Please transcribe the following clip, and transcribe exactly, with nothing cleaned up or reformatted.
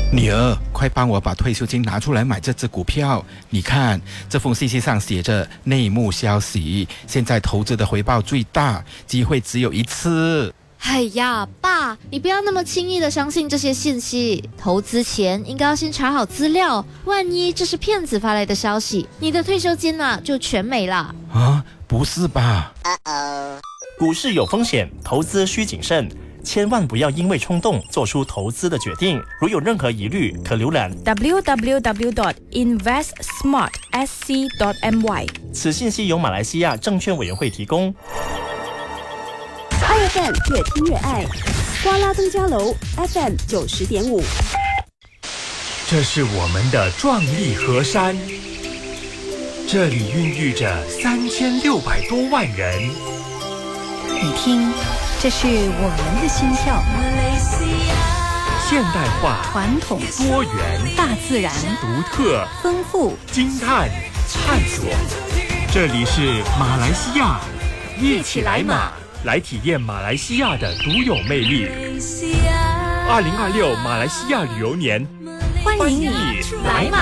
女儿，快帮我把退休金拿出来买这只股票。你看，这封信息上写着内幕消息，现在投资的回报最大，机会只有一次。 哎呀，爸，你不要那么轻易的相信这些信息，投资前应该要先查好资料，万一这是骗子发来的消息，你的退休金啊就全没了。 啊，不是吧？ 股市有风险，投资需谨慎，千万不要因为冲动做出投资的决定。如有任何疑虑，可浏览 w w w dot invest smart s c dot m y。 此信息由马来西亚证券委员会提供。 爱 F M 越听越爱，瓜拉登嘉楼 F M 九十点五。 这是我们的壮丽河山，这里孕育着三千六百多万人。 你听，这是我们的心跳。 现代化、 传统、 多元、 大自然、 独特、 丰富、 惊叹、探索。这里是马来西亚，一起来马，来体验马来西亚的独有魅力。二零二六马来西亚旅游年， 欢迎你来马。